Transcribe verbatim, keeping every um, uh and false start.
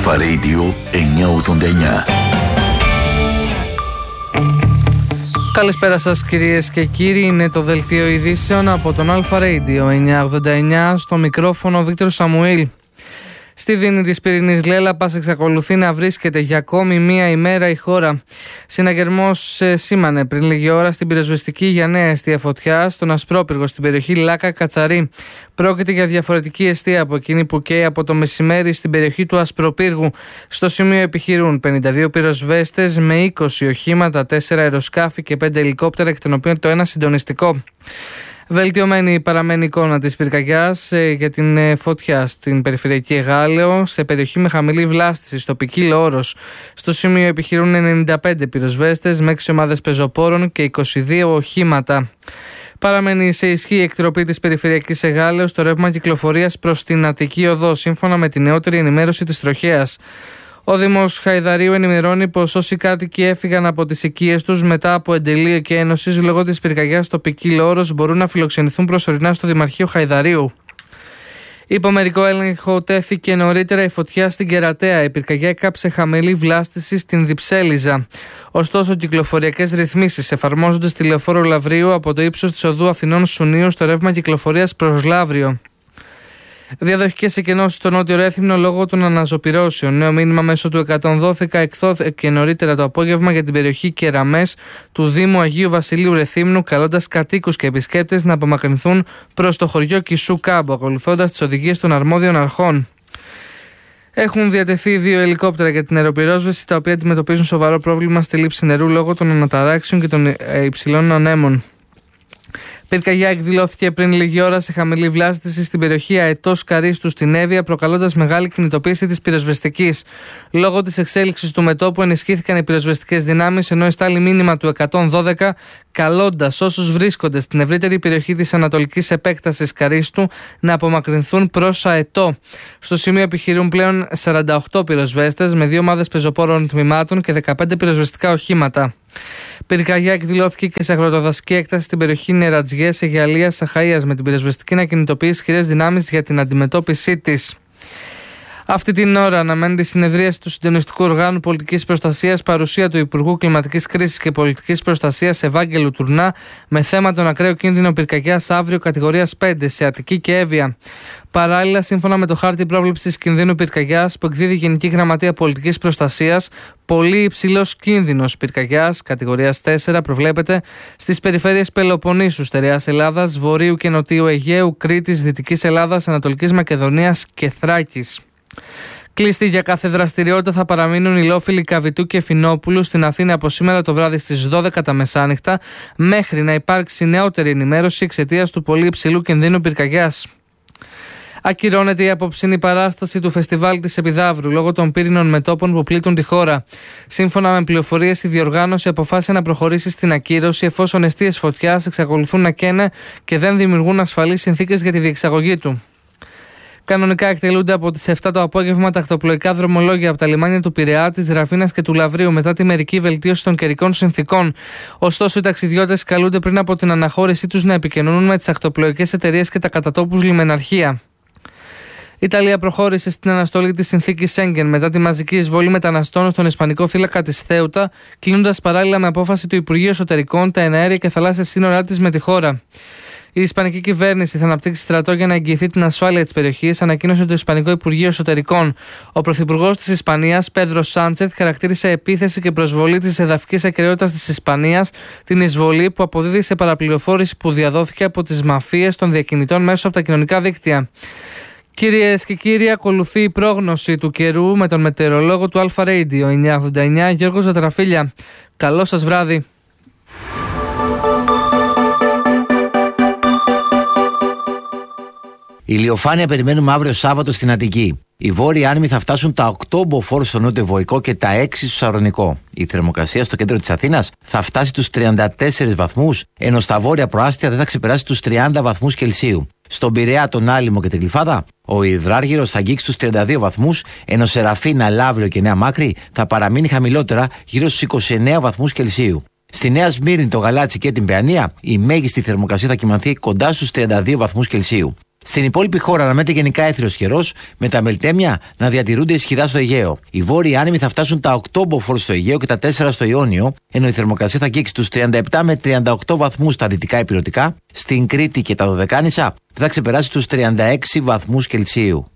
Αλφα Radio εννιακόσια ογδόντα εννιά. Καλησπέρα σας κυρίες και κύριοι, είναι το δελτίο ειδήσεων από τον Αλφα Radio εννιακόσια ογδόντα εννιά, στο μικρόφωνο ο Βίκτορος Σαμουήλ. Στη δίνη της πυρηνής Λέλαπας εξακολουθεί να βρίσκεται για ακόμη μία ημέρα η χώρα. Συναγερμός σήμανε πριν λίγη ώρα στην πυροσβεστική για νέα εστία φωτιά στον Ασπρόπυργο στην περιοχή Λάκα Κατσαρή. Πρόκειται για διαφορετική εστία από εκείνη που καίει από το μεσημέρι στην περιοχή του Ασπροπύργου. Στο σημείο επιχειρούν πενήντα δύο πυροσβέστες με είκοσι οχήματα, τέσσερα αεροσκάφη και πέντε ελικόπτερα, εκ των οποίων το ένα συντονιστικό. Βελτιωμένη παραμένει η εικόνα της πυρκαγιάς ε, για την ε, φωτιά στην περιφερειακή Εγάλεο, σε περιοχή με χαμηλή βλάστηση, στο Ποικίλο Όρος. Στο σημείο επιχειρούν ενενήντα πέντε πυροσβέστες με έξι ομάδες πεζοπόρων και είκοσι δύο οχήματα. Παραμένει σε ισχύ η εκτροπή της περιφερειακής Εγάλεως στο ρεύμα κυκλοφορίας προς την Αττική Οδό, σύμφωνα με τη νεότερη ενημέρωση της τροχέας. Ο Δήμος Χαϊδαρίου ενημερώνει πως όσοι κάτοικοι έφυγαν από τις οικίες τους μετά από εντελείο και ένωσης λόγω της πυρκαγιάς στο Ποικίλο Όρος μπορούν να φιλοξενηθούν προσωρινά στο Δημαρχείο Χαϊδαρίου. Υπό μερικό έλεγχο τέθηκε νωρίτερα η φωτιά στην Κερατέα. Η πυρκαγιά έκαψε χαμηλή βλάστηση στην Διψέλιζα. Ωστόσο, κυκλοφοριακές ρυθμίσεις εφαρμόζονται στη Λεωφόρο Λαυρίου από το ύψος της οδού Αθηνών Σουνίου στο ρεύμα κυκλοφορίας προς Λαύριο. Διαδοχικές εκενώσεις στο Νότιο Ρέθυμνο λόγω των αναζωπυρώσεων. Νέο μήνυμα μέσω του εκατόν δώδεκα εκδόθηκε νωρίτερα το απόγευμα για την περιοχή Κεραμές του Δήμου Αγίου Βασιλείου Ρεθύμνου, καλώντας κατοίκους και επισκέπτες να απομακρυνθούν προς το χωριό Κισού Κάμπο, ακολουθώντας τις οδηγίες των αρμόδιων αρχών. Έχουν διατεθεί δύο ελικόπτερα για την αεροπυρόσβεση, τα οποία αντιμετωπίζουν σοβαρό πρόβλημα στη λήψη νερού λόγω των αναταράξεων και των υψηλών ανέμων. Πυρκαγιά εκδηλώθηκε πριν λίγη ώρα σε χαμηλή βλάστηση στην περιοχή Αετός Καρίστου στην Εύβοια, προκαλώντας μεγάλη κινητοποίηση της πυροσβεστικής. Λόγω της εξέλιξης του μετώπου ενισχύθηκαν οι πυροσβεστικές δυνάμεις, ενώ εστάλει μήνυμα του εκατόν δώδεκα, καλώντας όσους βρίσκονται στην ευρύτερη περιοχή της ανατολικής επέκτασης Καρίστου να απομακρυνθούν προς Αετό. Στο σημείο επιχειρούν πλέον σαράντα οκτώ πυροσβέστες με δύο ομάδες πεζοπόρων τμήματων και δεκαπέντε πυροσβεστικά οχήματα. Πυρκαγιά εκδηλώθηκε και σε αγροτοδασική έκταση στην περιοχή Νερατζιές, Αιγαλίας, Αχαΐας, με την πυροσβεστική να κινητοποιεί ισχυρές δυνάμεις για την αντιμετώπιση της. Αυτή την ώρα αναμένεται η συνεδρίαση του Συντονιστικού Οργάνου Πολιτικής Προστασίας, παρουσία του Υπουργού Κλιματικής Κρίσης και Πολιτικής Προστασίας Ευάγγελου Τουρνά, με θέμα τον ακραίο κίνδυνο πυρκαγιάς αύριο κατηγορίας πέντε σε Αττική και Εύβοια. Παράλληλα, σύμφωνα με το χάρτη πρόβλεψης κινδύνου πυρκαγιάς που εκδίδει η Γενική Γραμματεία Πολιτικής Προστασίας, πολύ υψηλός κίνδυνος πυρκαγιάς κατηγορίας τέσσερα προβλέπεται στις περιφέρειες Πελοποννήσου, Στερεάς Ελλάδας, Βορείου και Νοτίου Αιγαίου, Κρήτης, Δυτικής Ελλάδας, Ανατολικής Μακεδονίας και Θράκης. Κλειστοί για κάθε δραστηριότητα θα παραμείνουν οι λόφιλοι Καβιτού και Φινόπουλου στην Αθήνα από σήμερα το βράδυ στις δώδεκα τα μεσάνυχτα, μέχρι να υπάρξει νεότερη ενημέρωση εξαιτίας του πολύ υψηλού κινδύνου πυρκαγιάς. Ακυρώνεται η απόψινή παράσταση του φεστιβάλ της Επιδαύρου λόγω των πύρινων μετώπων που πλήττουν τη χώρα. Σύμφωνα με πληροφορίες, η διοργάνωση αποφάσισε να προχωρήσει στην ακύρωση εφόσον εστίες φωτιάς εξακολουθούν να καίνε και δεν δημιουργούν ασφαλείς συνθήκες για τη διεξαγωγή του. Κανονικά εκτελούνται από τις επτά το απόγευμα τα ακτοπλοϊκά δρομολόγια από τα λιμάνια του Πειραιά, της Ραφίνας και του Λαβρίου μετά τη μερική βελτίωση των καιρικών συνθήκων. Ωστόσο, οι ταξιδιώτες καλούνται πριν από την αναχώρησή τους να επικοινωνούν με τις ακτοπλοϊκές εταιρείες και τα κατατόπους λιμεναρχεία. Η Ιταλία προχώρησε στην αναστολή της συνθήκης Σέγγεν μετά τη μαζική εισβολή μεταναστών στον ισπανικό θύλακα της Θέουτα, κλείνοντας παράλληλα με απόφαση του Υπουργείου Εσωτερικών τα εναέρια και θαλάσσια σύνορά της με τη χώρα. Η Ισπανική κυβέρνηση θα αναπτύξει στρατό για να εγγυηθεί την ασφάλεια της περιοχής, ανακοίνωσε το Ισπανικό Υπουργείο Εσωτερικών. Ο Πρωθυπουργός της Ισπανίας, Πέδρο Σάντσεθ, χαρακτήρισε επίθεση και προσβολή της εδαφικής ακεραιότητας της Ισπανίας την εισβολή που αποδίδει σε παραπληροφόρηση που διαδόθηκε από τις μαφίες των διακινητών μέσω από τα κοινωνικά δίκτυα. Κυρίες και κύριοι, ακολουθεί η πρόγνωση του καιρού με τον μετεωρολόγο του Αλφα Radio εννιακόσια ογδόντα εννιά, Γιώργο Ζατραφίλια. Καλό σας βράδυ. Ηλιοφάνεια περιμένουμε αύριο Σάββατο στην Αττική. Οι βόρειοι άνεμοι θα φτάσουν τα οκτώ μποφόρ στο νότιο Βοϊκό και τα έξι στο Σαρονικό. Η θερμοκρασία στο κέντρο της Αθήνας θα φτάσει τους τριάντα τέσσερις βαθμούς, ενώ στα βόρεια προάστια δεν θα ξεπεράσει τους τριάντα βαθμούς Κελσίου. Στον Πειραιά, τον Άλυμο και την Γλυφάδα, ο Υδράργυρος θα αγγίξει τους τριάντα δύο βαθμούς, ενώ σε Ραφίνα, Λαύριο και Νέα Μάκρη θα παραμείνει χαμηλότερα γύρω στους είκοσι εννέα βαθμούς Κελσίου. Στη Νέα Σμύρνη, το Γαλάτσι και την Παιανία, η μέγιστη θερμοκρασία θα κυμανθεί κοντά στους τριάντα δύο βαθμούς Κελσίου. Στην υπόλοιπη χώρα αναμένεται γενικά έθριος καιρός, με τα μελτέμια να διατηρούνται ισχυρά στο Αιγαίο. Οι βόρειοι άνεμοι θα φτάσουν τα οκτώ μποφόρ στο Αιγαίο και τα τέσσερα στο Ιόνιο, ενώ η θερμοκρασία θα αγγίξει τους τριάντα επτά με τριάντα οκτώ βαθμούς στα δυτικά ηπειρωτικά, στην Κρήτη και τα Δωδεκάνησα θα ξεπεράσει τους τριάντα έξι βαθμούς Κελσίου.